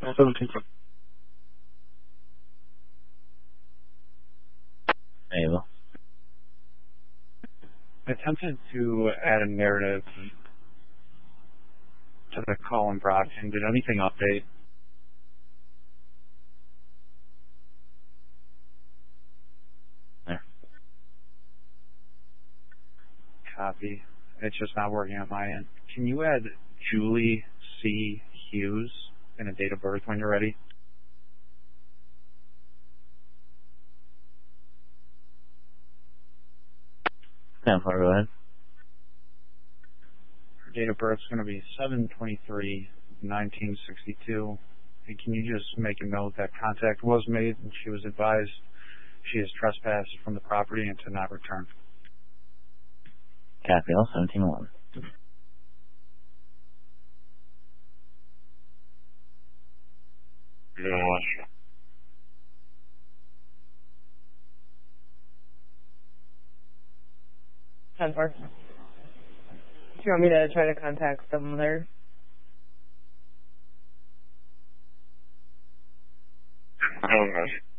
17. Ava. I attempted to add a narrative to the call in Brockton. Did anything update? There. Copy. It's just not working on my end. Can you add Julie C. Hughes and a date of birth when you're ready? Go ahead. Her date of birth is going to be 7/23/1962. And can you just make a note that contact was made and she was advised she is trespassed from the property and to not return? Copy all 17-1. Yeah. Denver. Do you want me to try to contact someone there? Okay.